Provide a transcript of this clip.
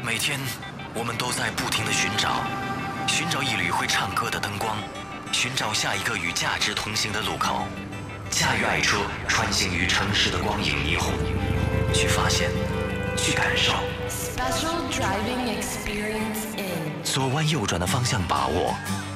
每天，我们都在不停地寻找一缕会唱歌的灯光，寻找下一个与价值同行的路口。驾驭爱车，穿行于城市的光影霓虹，去发现，去感受。 Special driving experience in 左弯右转的方向把握，